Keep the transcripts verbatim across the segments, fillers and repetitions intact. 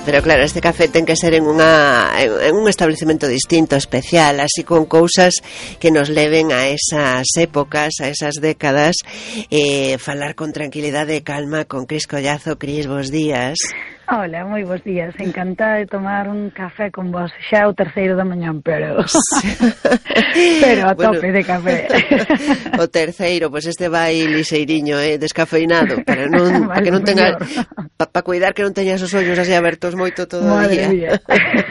Pero claro, este café ten que ser en unha en un establecemento distinto, especial, así con cousas que nos leven a esas épocas, a esas décadas, eh, falar con tranquilidade e calma con Cris Collazo. Cris, bos días. Hola, moi bons días, encantada de tomar un café con vos, xa o terceiro da mañán, pero pero a tope bueno, de café. O terceiro, pois pues este vai lixeiriño, eh, descafeinado, para non para que non tenga para pa cuidar que non teñas os ollos así abertos moito todo o día.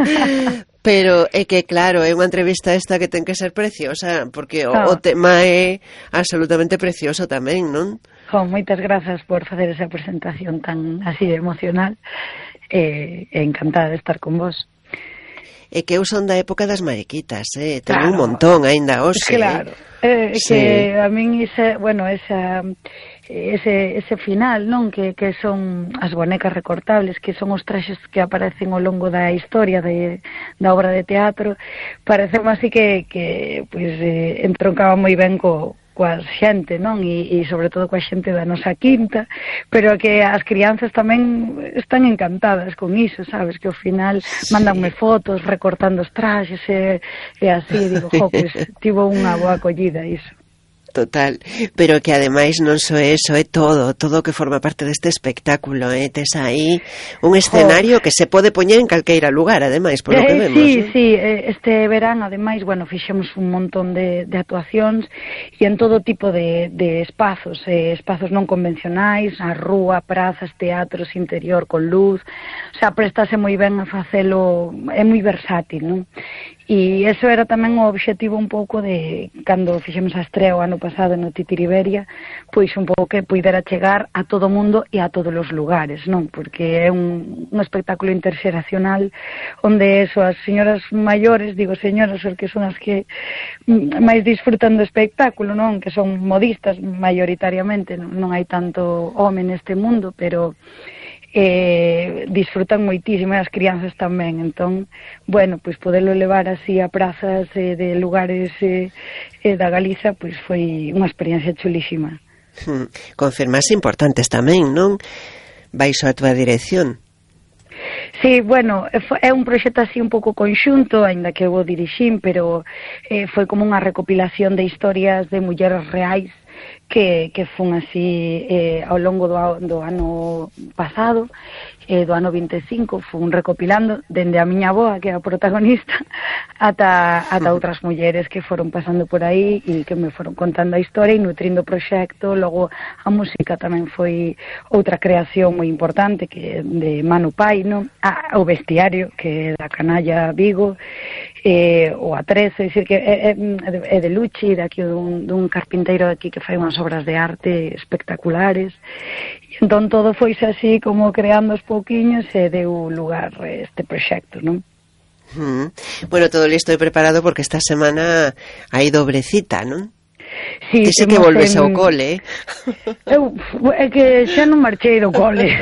Pero é que claro, é unha entrevista esta que ten que ser preciosa, porque o, oh. o tema é absolutamente precioso tamén, non? Jo, moitas grazas por facer esa presentación tan así emocional, e eh, encantada de estar con vos. É que eu son da época das mariquitas, eh? Tengo claro. un montón aínda hoxe. Claro, é eh, sí. que a min ese, bueno, esa ese ese final, non, que que son as bonecas recortables, que son os traxes que aparecen ao longo da historia de da obra de teatro, parece así que que pois eh, entroncaba moi ben co coa xente, non? E, e sobre todo coa xente da nosa quinta, pero que as crianzas tamén están encantadas con iso, sabes? Que ao final mandanme sí. fotos recortando os traxes e, e así, digo, jo, pois tivo unha boa acollida iso. Total, pero que ademais non só eso, é todo, todo o que forma parte deste espectáculo, eh? Tes aí un escenario oh. que se pode poñer en calqueira lugar, ademais, por lo que eh, vemos. Sí, ¿no? sí, este verán, ademais, bueno, fixemos un montón de, de actuacións e en todo tipo de, de espazos, eh, espazos non convencionais, a rúa, prazas, teatros, interior, con luz, o sea, prestase moi ben a facelo, é moi versátil, non? E eso era tamén o obxectivo un pouco de cando fixemos a estrea o ano pasado no Titiriberia, pois un pouco que puidera chegar a todo o mundo e a todos os lugares, non? Porque é un, un espectáculo interxeracional onde eso, as señoras maiores, digo señoras, porque son as que máis disfrutan do espectáculo, non? Que son modistas maioritariamente, non, non hai tanto home neste mundo, pero eh, disfrutan moitísimo, e as crianzas tamén. Entón, bueno, pois podelo levar así a prazas eh, de lugares eh, eh, da Galiza, pois foi unha experiencia chulísima. Hmm. Con firmas importantes tamén, non? Baixo a túa dirección. Sí, bueno, é un proxecto así un pouco conxunto, aínda que eu o dirixín, pero eh, foi como unha recopilación de historias de mulleres reais que, que fun así eh, ao longo do, do ano pasado, eh, do ano vinte e cinco, fun recopilando dende a miña avoa, que é a protagonista, ata, ata outras mulleres que foron pasando por aí e que me foron contando a historia e nutrindo o proxecto. Logo a música tamén foi outra creación moi importante, que é de Manu Pai, non? Ah, o vestiario, que é da Canalla Vigo, eh, o Atrezo, é dicir que é, é, é de Luchi, de aquí dun, dun carpinteiro aquí que fai unhas obras de arte espectaculares. E entón todo foise así como creando os pouquiños e deu lugar a este proxecto, non? Mm. Bueno, todo listo e preparado porque esta semana hai dobre cita, non? Sí, que sí que volves en... ao cole, eh? Eu, é que xa non marchei do cole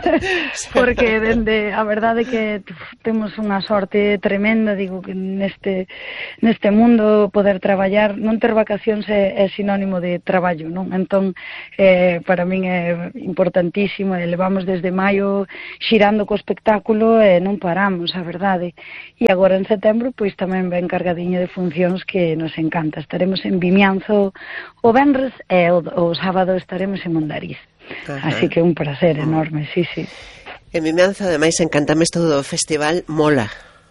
porque dende, a verdade é que temos unha sorte tremenda, digo que neste neste mundo poder traballar, non ter vacacións é, é sinónimo de traballo, non? Entón, eh, para min é importantísimo, e levamos desde maio xirando co espectáculo e non paramos, a verdade. E agora en setembro, pois tamén ven cargadiño de funcións que nos encanta. Estaremos en Vimianzo o venres e o, o sábado estaremos en Mondariz. Ajá. Así que un placer enorme, sí, sí. En Vimianzo, ademais, encantame isto do festival Mola.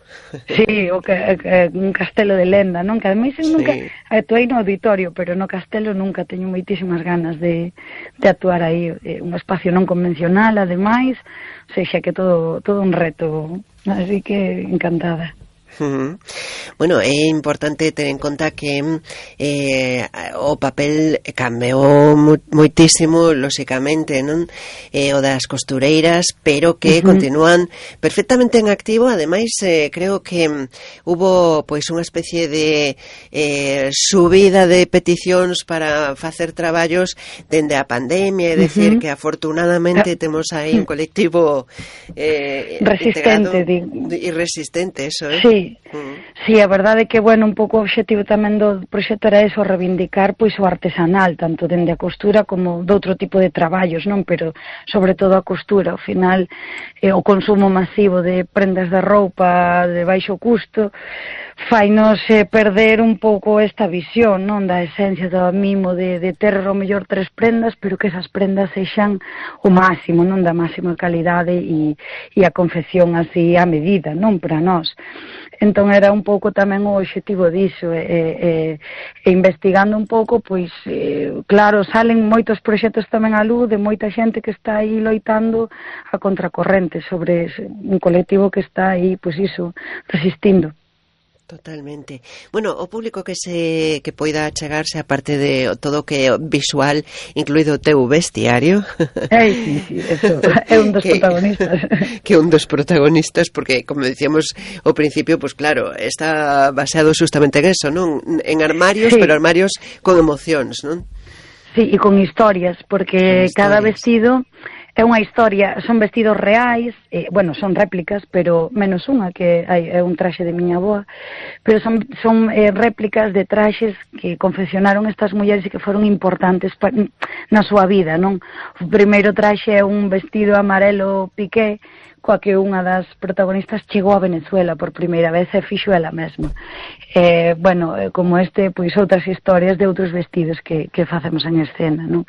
Sí, o que, que, un castelo de lenda, non? Que ademais eu nunca sí. actuei no auditorio, pero no castelo nunca teño moitísimas ganas de, de actuar aí. Un espacio non convencional, ademais, o sea, que todo, todo un reto. Así que encantada. Uh-huh. Bueno, é importante ter en conta que eh, o papel cambiou moitísimo, lóxicamente, non? Eh, o das costureiras, pero que uh-huh. continúan perfectamente en activo. Ademais, eh, creo que hubo pois unha especie de eh, subida de peticións para facer traballos dende a pandemia, é dicir, uh-huh. que afortunadamente temos aí un colectivo eh, resistente, e resistente, eso, eh? Sí. sí. Uh-huh. Sí, a verdade é que, bueno, un pouco o obxectivo tamén do proxecto era eso, reivindicar pois o artesanal, tanto dende a costura como de outro tipo de traballos, non? Pero sobre todo a costura, ao final eh, o consumo masivo de prendas de roupa de baixo custo fainos eh, perder un pouco esta visión, non? Da esencia do mimo de, de ter o mellor tres prendas, pero que esas prendas sexan o máximo, non? Da máxima calidade e, e a confección así a medida, non? Para nós. Entón era un pouco tamén o obxectivo diso, e, e, e investigando un pouco, pois, eh, claro, salen moitos proxectos tamén á luz de moita xente que está aí loitando a contracorrente sobre un colectivo que está aí, pois iso, resistindo. Totalmente. Bueno, o público que se que poida achegarse aparte de todo o que é visual, incluído o teu vestiario. Ei, sí, sí, eso é un dos que, protagonistas. Que un dos protagonistas, porque como decíamos ao principio, pues claro, está baseado justamente en eso, non? En armarios, sí. Pero armarios con emocións, non? Sí, e con historias, porque con historias. Cada vestido é unha historia, son vestidos reais, eh, bueno, son réplicas, pero menos unha, que hai, é un traxe de miña avoa, pero son, son eh, réplicas de traxes que confeccionaron estas mulleres e que foron importantes pa, na súa vida, non? O primeiro traxe é un vestido amarelo piqué, coa que unha das protagonistas chegou a Venezuela por primeira vez e fixo ela mesma. Eh, bueno, como este, pois outras historias de outros vestidos que, que facemos en escena, non?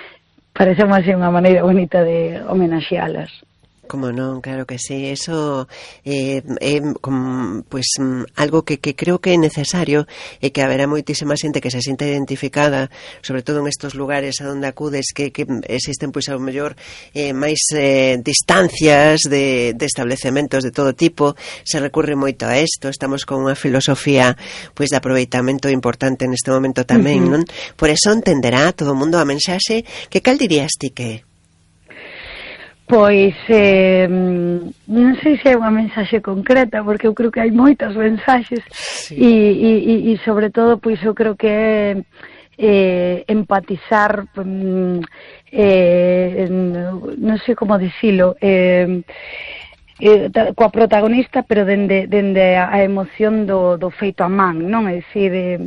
Parece máis unha maneira bonita de homenaxealas. Como non, claro que sí, eso é eh, eh, pues, algo que, que creo que é necesario e que haberá moitísima xente que se sinta identificada, sobre todo en estos lugares a donde acudes que, que existen pois ao mellor eh, máis eh, distancias de, de establecementos de todo tipo, se recurre moito a isto, estamos con unha filosofía pois de aproveitamento importante neste momento tamén, uh-huh. Non? Por eso entenderá todo o mundo a mensaxe que cal dirías ti que Pois, eh, non sei se é unha mensaxe concreta, porque eu creo que hai moitas mensaxes, sí. e, e, e sobre todo, pois eu creo que é eh, empatizar, eh, non sei como dicilo, eh, eh, coa protagonista, pero dende, dende a emoción do, do feito a man, non? É dicir, eh,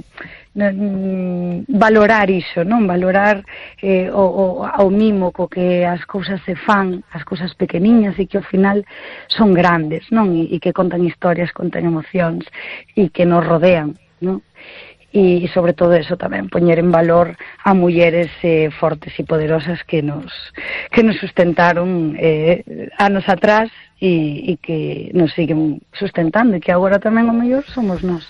valorar iso, non? Valorar eh, o, o, ao mimo co que as cousas se fan, as cousas pequeniñas e que ao final son grandes, non? E, e que contan historias, contan emocións e que nos rodean, non? E, e sobre todo eso tamén, poñer en valor a mulleres eh, fortes e poderosas que nos que nos sustentaron eh, anos atrás e, e que nos siguen sustentando e que agora tamén o mellor somos nós.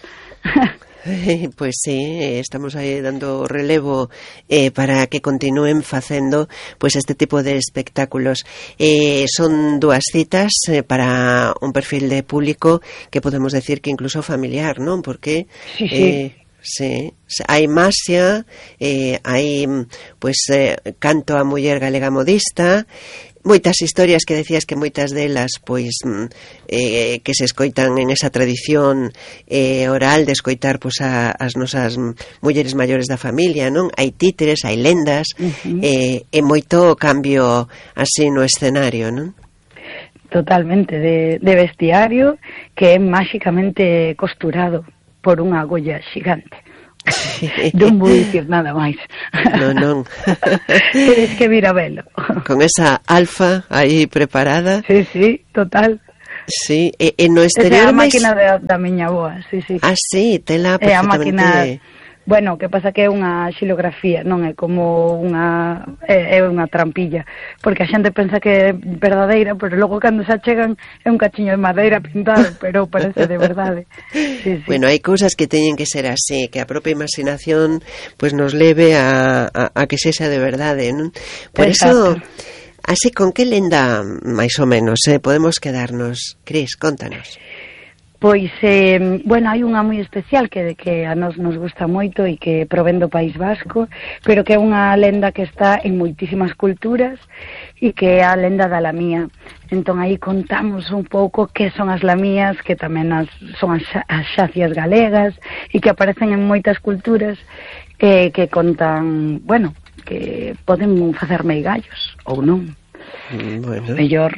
Pois sí, estamos aí dando relevo eh, para que continúen facendo pois este tipo de espectáculos. Eh, son dúas citas eh, para un perfil de público que podemos decir que incluso familiar, non? Porque sí, sí. Eh, sí, hai maxia, eh, hai pois eh, canto a muller galega modista, moitas historias que decías que moitas delas pois eh, que se escoitan en esa tradición eh, oral de escoitar pois a, as nosas mulleres maiores da familia, non? Hai títeres, hai lendas, uh-huh. eh, e moito cambio así no escenario, non? Totalmente, de, de vestiario que é máxicamente costurado por unha agulla xigante. Non vou dicir nada máis. Non, non. Tedes que vir a velo. Con esa alfa aí preparada. Sí, sí, total. Sí, e, e no exterior esa é a máquina máis... da, da miña boa, sí, sí. Ah, sí, tela perfectamente. É a máquina... Bueno, que pasa que é unha xilografía, non é como unha é, é unha trampilla, porque a xente pensa que é verdadeira, pero logo cando se achegan é un cachiño de madeira pintado, pero parece de verdade. Sí, sí. Bueno, hai cousas que teñen que ser así, que a propia imaginación pues nos leve a, a, a que sexa de verdade, non? Por Exacto. Eso, así, con que lenda máis ou menos eh, podemos quedarnos? Cris, contanos. Pois, eh, bueno, hai unha moi especial que, que a nos nos gusta moito e que provén do País Vasco, pero que é unha lenda que está en moitísimas culturas e que é a lenda da lamía. Entón, aí contamos un pouco que son as lamías, que tamén as, son as, as xacias galegas e que aparecen en moitas culturas eh, que contan, bueno, que poden facer meigallos ou non. Bueno. Mellor.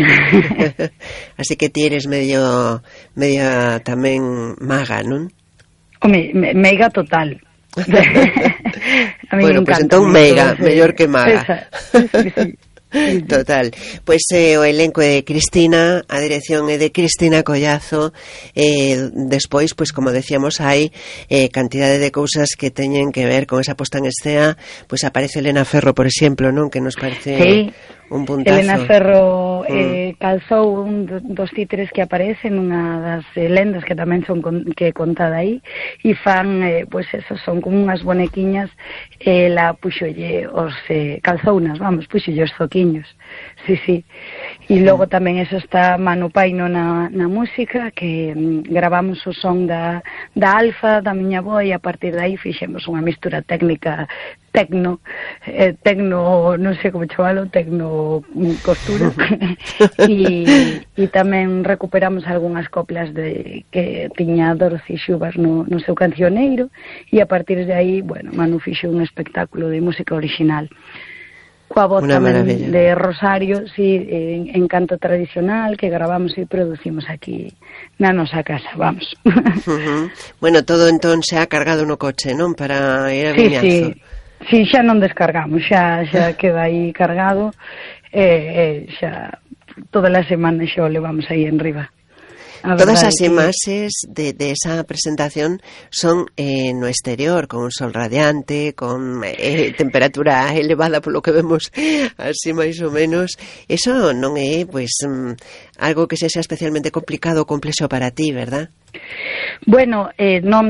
Así que ti eres medio media tamén maga, non? Home, me, meiga total. Bueno, pois pues entón meiga, mellor que maga. Esa, sí, sí, sí. Total. Pois eh, o elenco é de Cristina, a dirección é de Cristina Collazo, eh, despois, pois como decíamos, hai eh, cantidade de cousas que teñen que ver con esa posta en escena. Pois aparece Elena Ferro, por exemplo, non? Que nos parece sí. un puntazo. Elena Ferro eh, mm. calzou un dos títeres que aparecen, unha das eh, lendas que tamén son con, que contada aí, e fan, eh, pois eso, son como unhas bonequiñas, e la puxolle os eh, calzounas, vamos, puxolle os zoquiños, sí, sí. E logo tamén eso está Manu Paino na, na música, que mm, gravamos o son da, da Alfa, da miña avó, e a partir de aí fixemos unha mistura técnica tecno, eh, tecno, non sei como chamalo, tecno costura, e, e tamén recuperamos algunhas coplas de que tiña Dorothy Xubas no, no seu cancioneiro, e a partir de aí, bueno, Manu fixo un espectáculo de música original. Coa voz Una tamén maravilla. de Rosario, sí, en, en canto tradicional, que gravamos e producimos aquí na nosa casa, vamos. Uh-huh. Bueno, todo entón se ha cargado no coche, non? Para ir a sí, Vimianzo. Sí. Si, xa non descargamos, xa xa queda aí cargado, e eh, eh, xa todas as semanas xa o levamos aí en riba. Todas as imaxes de, de esa presentación son eh, no exterior, con un sol radiante, con eh, temperatura elevada, polo que vemos así máis ou menos. Eso non é, pois, um, algo que sexa especialmente complicado ou complexo para ti, verdad? Bueno, eh, non,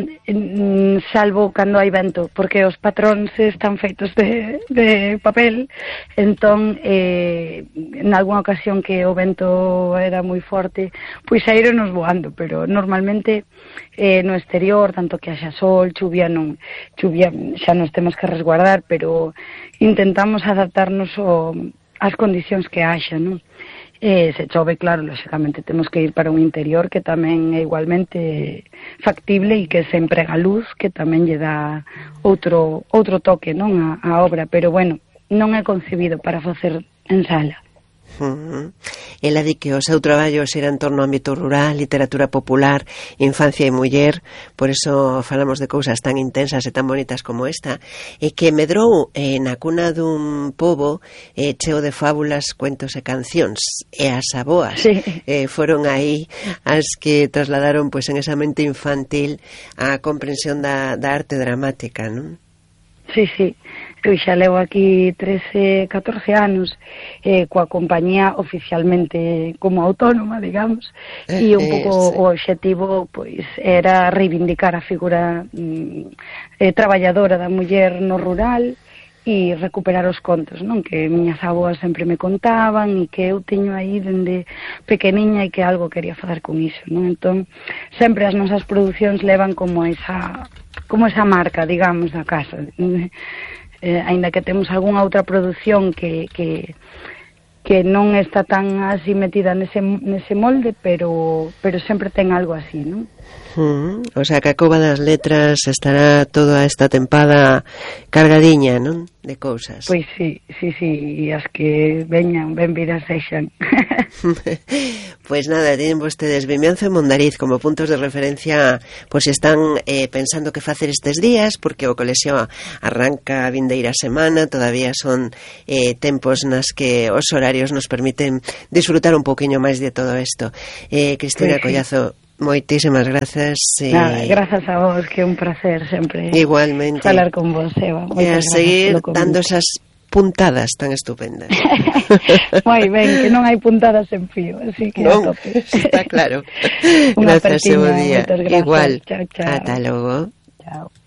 salvo cando hai vento, porque os patróns están feitos de, de papel, entón, eh, en algunha ocasión que o vento era moi forte, pois saíronos voando, pero normalmente eh, no exterior, tanto que haxa sol, chuvia, non, chuvia xa nos temos que resguardar, pero intentamos adaptarnos ao, ás condicións que haxa, non? Eh, se chove, claro, lógicamente temos que ir para un interior que tamén é igualmente factible e que se emprega luz, que tamén lle dá outro outro toque, non, a, a obra, pero bueno, non é concebido para facer en sala. Uh-huh. Ela di que o seu traballo xera en torno ao ámbito rural, literatura popular, infancia e muller, por eso falamos de cousas tan intensas e tan bonitas como esta, e que medrou eh, na cuna dun pobo eh, cheo de fábulas, cuentos e cancións, e as aboas sí. eh, foron aí as que trasladaron pois en esa mente infantil a comprensión da, da arte dramática, non? Sí, sí. Eu xa levo aquí trece, catorce anos eh, coa compañía oficialmente como autónoma, digamos, eh, e un pouco eh, sí. o obxectivo pois era reivindicar a figura mm, eh, traballadora da muller no rural e recuperar os contos, non? Que miñas avoas sempre me contaban e que eu teño aí dende pequeniña e que algo quería facer con iso, non? Entón, sempre as nosas producións levan como esa como esa marca, digamos, da casa. Eh, aínda que temos algunha outra produción que, que, que non está tan así metida nese, nese molde, pero, pero sempre ten algo así, non? Uh-huh. O sea, que a Cova das Letras estará toda esta tempada cargadiña, non? De cousas. Pois sí, sí, sí, e as que veñan, ben vidas sexan. Pois nada, tienen vostedes Vimianzo e Mondariz como puntos de referencia, pois están eh, pensando que facer estes días, porque o colexio arranca a vindeira semana, todavía son eh, tempos nas que os horarios nos permiten disfrutar un poquinho máis de todo isto. Eh, Cristina pues, Collazo, sí. Moitísimas grazas. Eh... Nada, grazas a vos, que é un placer sempre igualmente falar con vos, Eva. E a seguir dando esas puntadas tan estupendas. Moi ben, que non hai puntadas en fío, así que non, a tope. Está claro. Unha Gracias, bo día. Igual. Chao, chao. Ata logo. Chao.